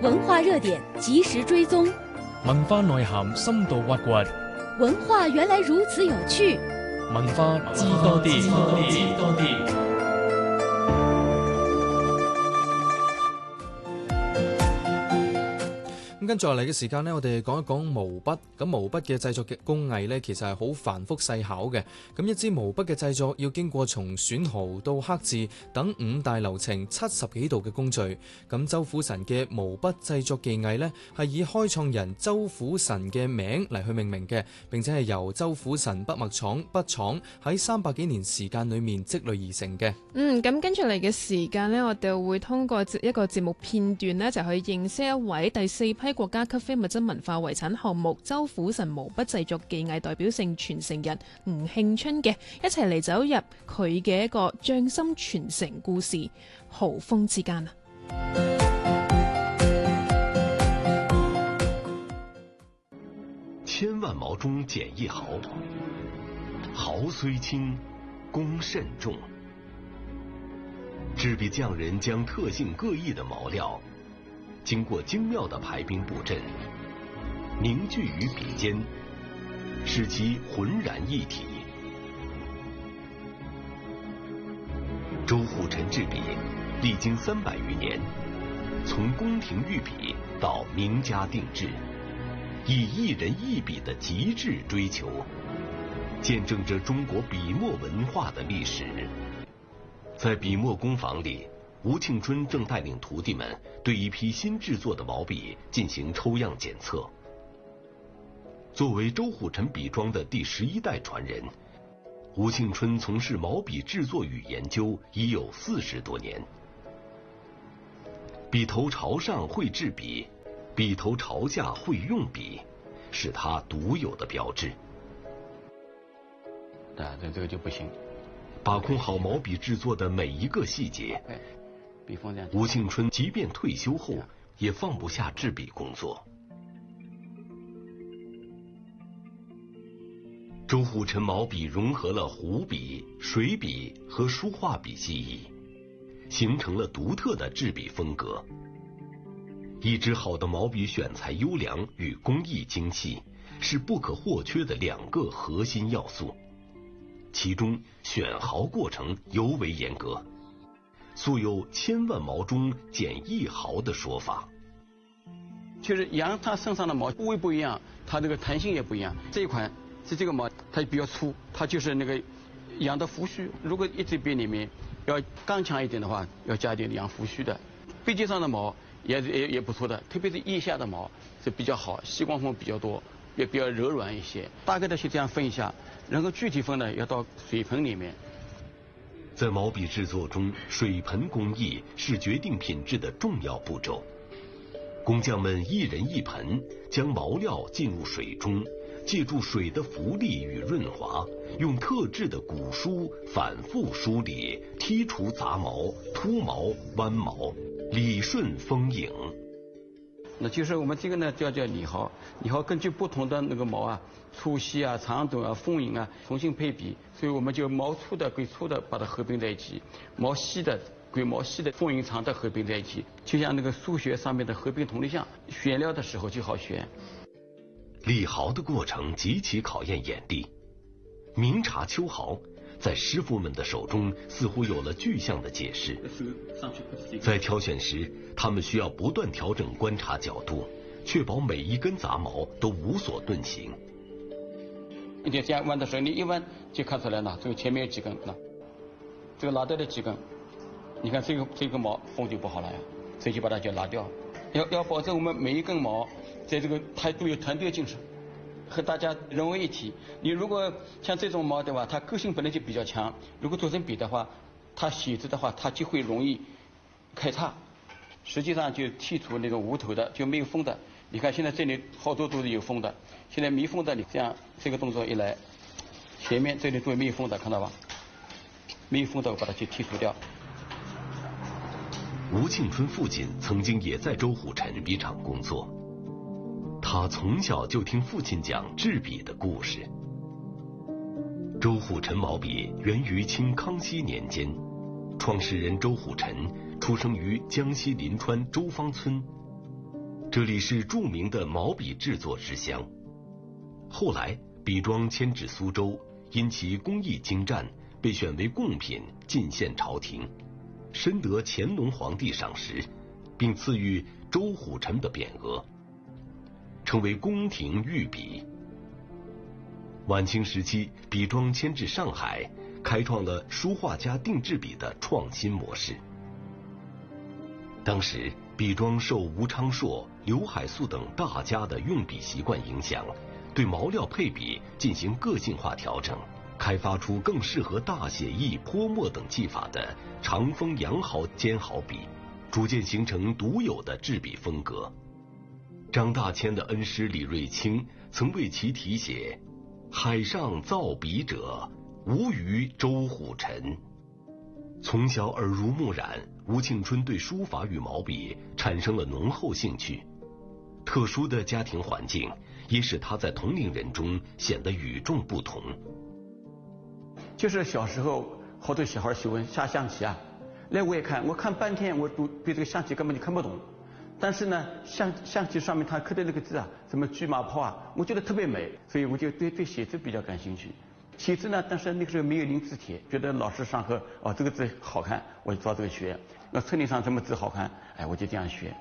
文化热点及时追踪， 文化內涵深度挖掘， 文化原來如此有趣， 文化知多啲。 咁跟住落嚟嘅時間呢，我哋講一講毛筆。咁毛筆嘅製作嘅工藝呢，其實係好繁複細巧嘅。咁一支毛筆嘅製作要經過從選毫到刻字等5大流程70幾道嘅工序。咁周府辰嘅毛筆製作技藝呢，係以開創人周府辰嘅名嚟去命名嘅，並且係由周府辰筆墨廠筆廠喺300幾年時間裏面積累而成嘅。 咁跟住嚟嘅時間呢，我哋會通過一個節目片段呢，就去認識一位第4批國家級非物質文化遺產項目周府辰毛筆製作技藝代表性傳承人吳慶春嘅，一齊嚟走入佢嘅一個匠心傳承故事，毫鋒之間啊！ 千萬毛中剪一毫，毫雖輕，工甚重。制筆匠人將特性各異的毛料經過精妙的排兵布陣，凝聚於筆尖，使其渾然一體。周府辰制筆歷經300餘年，從宮廷御筆到名家定制，以一人一筆的極致追求，見證着中國筆墨文化的歷史。在筆墨工坊裏，吳慶春正帶領徒弟們對一批新製作的毛筆進行抽樣檢測。作為周府辰筆莊的第11代傳人，吳慶春從事毛筆製作與研究已有40多年。筆頭朝上會制筆，筆頭朝下會用筆，是他獨有的標誌。 這個就不行。 把控好毛筆製作的每一個細節，吳慶春即便退休後也放不下制筆工作。周府辰毛筆融合了湖筆、水筆和書畫筆技藝，形成了獨特的制筆風格。一支好的毛筆選材優良與工藝精細是不可或缺的2個核心要素。其中選毫過程尤為嚴格，素有千萬毛中剪一毫的說法。 就是羊它身上的毛部位不一樣，它這個彈性也不一樣。這一款是這個毛，它比較粗，它就是那個羊的鬍鬚。如果一支筆裡面要剛強一點的話，要加點羊鬍鬚的。筆尖上的毛也不錯的，特別是腋下的毛是比較好，細光縫比較多，也比較柔軟一些。大概的去這樣分一下。然後具體分呢，要到水盆裡面。 在毛筆製作中，水盆工藝是決定品質的重要步驟。工匠們一人一盆，將毛料進入水中，借助水的浮力與潤滑，用特制的鼓梳反覆梳理，剔除雜毛、禿毛、彎毛，理順豐盈。 那就是我們這個呢叫理毫，理毫根據不同的那個毛啊，粗細啊、長短啊、豐盈啊，重新配比，所以我們就毛粗的歸粗的把它合併在一起，毛細的歸毛細的，豐盈長的合併在一起，就像那個數學上面的合併同類項，選料的時候就好選。 理毫的過程極其考驗眼力，明察秋毫，在師傅們的手中似乎有了具象的解釋。在挑選時，他們需要不斷調整觀察角度，確保每一根雜毛都無所遁形。 你就這樣彎的時候，你一彎就看出來了，這個前面有幾根，這個拿掉的幾根，你看這個毛縫就不好了呀，所以就把它就拿掉。要保證我們每一根毛在這個它都有團隊精神，和大家融為一體。你如果像這種毛的話，它個性本來就比較強，如果做成筆的話，它寫字的話，它就會容易開叉。實際上就剔除那種無頭的，就沒有縫的。你看現在這裡好多都是有縫的，現在沒縫的，你這樣這個動作一來，前面這裡都沒有縫的，看到吧？沒有縫的我把它去剔除掉。 吳慶春父親曾經也在周府辰筆廠工作，他從小就聽父親講制筆的故事。周府辰毛筆源於清康熙年間，創始人周府辰出生於江西臨川周坊村， 这里是著名的毛笔制作之乡。后来笔庄迁至苏州，因其工艺精湛，被选为贡品进献朝廷，深得乾隆皇帝赏识，并赐予周虎臣的匾额，成为宫廷御笔。晚清时期，笔庄迁至上海，开创了书画家定制笔的创新模式。当时笔庄受吴昌硕、刘海粟等大家的用笔习惯影响，对毛料配比进行个性化调整，开发出更适合大写意、泼墨等技法的长锋羊毫尖毫笔，逐渐形成独有的制笔风格。张大千的恩师李瑞清曾为其题写“海上造笔者，无于周虎臣”。从小耳濡目染，吴庆春对书法与毛笔产生了浓厚兴趣。特殊的家庭环境也使他在同龄人中显得与众不同。 就是小时候好多小孩喜欢下象棋啊，来我也看，我看半天，我对这个象棋根本就看不懂。但是呢，象棋上面他刻的那个字啊，什么车马炮啊，我觉得特别美，所以我就对写字比较感兴趣。写字呢，但是那个时候没有临字帖，觉得老师上课哦这个字好看，我就照这个学。那册林上什么字好看，哎，我就这样学。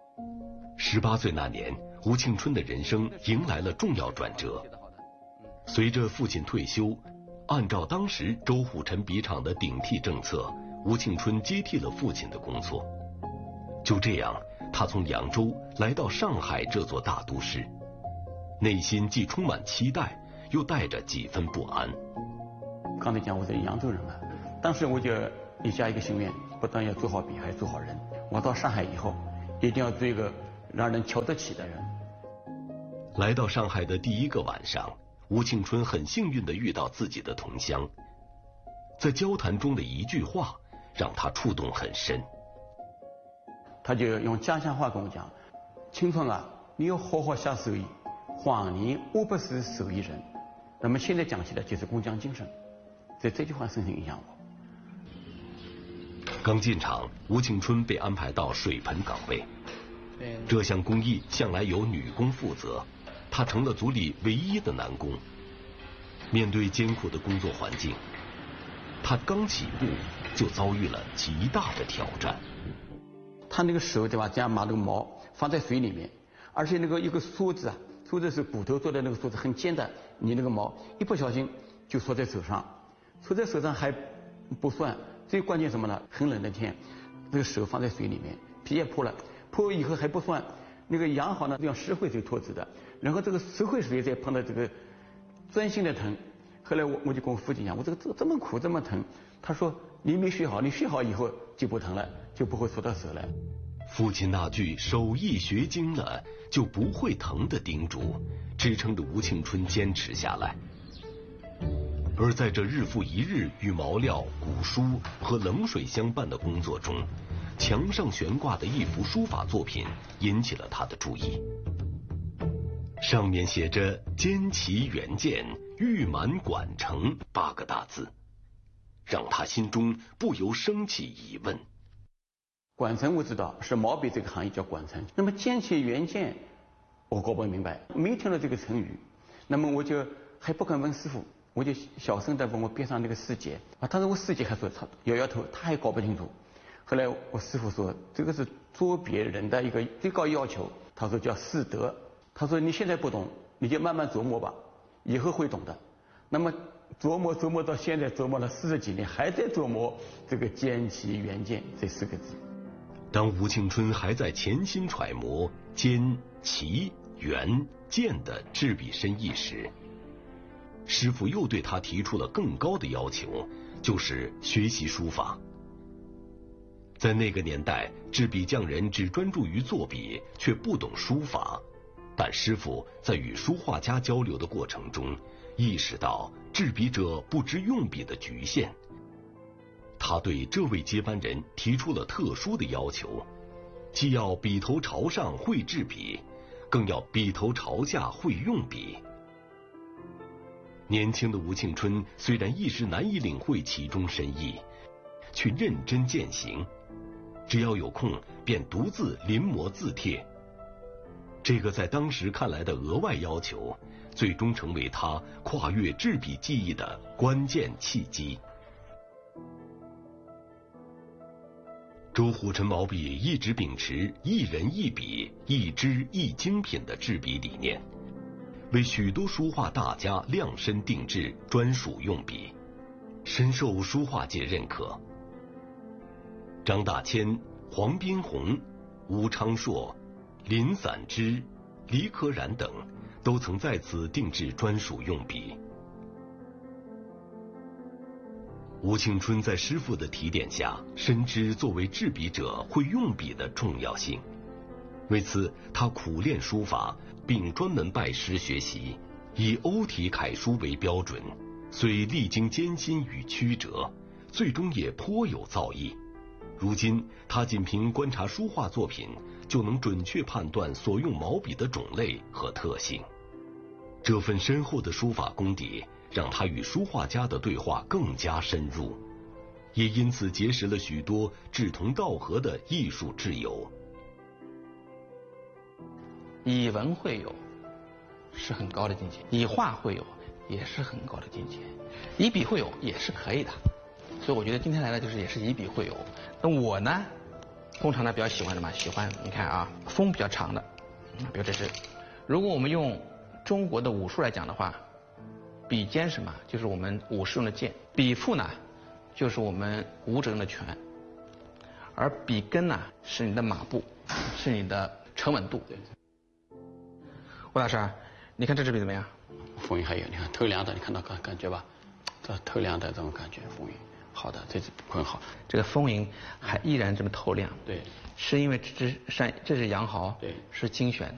18岁那年，吴庆春的人生迎来了重要转折。随着父亲退休，按照当时周虎臣笔厂的顶替政策，吴庆春接替了父亲的工作。就这样，他从扬州来到上海这座大都市，内心既充满期待，又带着几分不安。 刚才讲我是扬州人嘛，当时我就立下一个心愿，不但要做好笔，还要做好人。我到上海以后，一定要做一个让人瞧得起的人。 来到上海的第一个晚上，吴庆春很幸运地遇到自己的同乡，在交谈中的一句话让他触动很深。 他就用家乡话跟我讲：“青春啊，你要好好下手艺，谎言我不是手艺人。”那么现在讲起来就是工匠精神，所以这句话深深影响我。 刚进厂，吴庆春被安排到水盆岗位，这项工艺向来由女工负责，他成了组里唯一的男工。面对艰苦的工作环境，他刚起步就遭遇了极大的挑战。 他那个手对吧，这样把那个毛放在水里面，而且那个一个梭子啊，梭子是骨头做的，那个梭子很尖的，你那个毛一不小心就戳在手上，戳在手上还不算，最关键什么呢？很冷的天，这个手放在水里面，皮也破了，破以后还不算，那个羊毫呢用石灰水脱脂的，然后这个石灰水再碰到这个，钻心的疼。后来我就跟我父亲讲，我这么苦这么疼，他说你没学好，你学好以后就不疼了，就不会戳到手了。 父亲那句手艺学精了就不会疼的叮嘱，支撑着吴庆春坚持下来。而在这日复一日与毛料、古书和冷水相伴的工作中，墙上悬挂的一幅书法作品引起了他的注意。上面写着“坚其原件，玉满管城”8个大字，让他心中不由升起疑问。 管城我知道是毛笔这个行业叫管城，那么坚其原件我搞不明白，没听到这个成语，那么我就还不敢问师傅，我就小声的问我边上那个师姐啊，他说我师姐还说他摇摇头，他还搞不清楚。后来我师傅说这个是做别人的一个最高要求，他说叫师德，他说你现在不懂，你就慢慢琢磨吧，以后会懂的。那么琢磨到现在琢磨了40几年，还在琢磨这个坚其原件这4个字。 当吴庆春还在潜心揣摩坚、其、原、件的制笔深意时，师傅又对他提出了更高的要求，就是学习书法。在那个年代，制笔匠人只专注于作笔，却不懂书法。但师傅在与书画家交流的过程中，意识到制笔者不知用笔的局限。他对这位接班人提出了特殊的要求，既要笔头朝上会制笔，更要笔头朝下会用笔。年轻的吴庆春虽然一时难以领会其中深意，却认真践行，只要有空便独自临摹字帖。 这个在当时看来的额外要求，最终成为他跨越制笔技艺的关键契机。周虎臣毛笔一直秉持一人一笔、一支一精品的制笔理念，为许多书画大家量身定制专属用笔，深受书画界认可。张大千、黄宾虹、吴昌硕、林散之、李可染等都曾在此定制专属用笔。吴庆春在师傅的提点下，深知作为制笔者会用笔的重要性，为此他苦练书法，并专门拜师学习，以欧体楷书为标准，虽历经艰辛与曲折，最终也颇有造诣。如今他仅凭观察书画作品，就能准确判断所用毛笔的种类和特性。这份深厚的书法功底，让他与书画家的对话更加深入，也因此结识了许多志同道合的艺术挚友。 以文会友是很高的境界，以画会友也是很高的境界，以笔会友也是可以的。所以我觉得今天来了就是也是以笔会友。那我呢，通常呢比较喜欢什么？喜欢你看啊，锋比较长的，比如这是，如果我们用中国的武术来讲的话，笔尖是什么？就是我们武士用的剑，笔腹呢，就是我们武者用的拳，而笔根呢，是你的马步，是你的沉稳度。吴老师，你看这支笔怎么样？ 风韵还有，你看透亮的，你看到感觉吧？这透亮的这种感觉，风韵好的，这支很好。 这个风云还依然这么透亮， 对， 是因为这是羊毫， 对， 是精选的。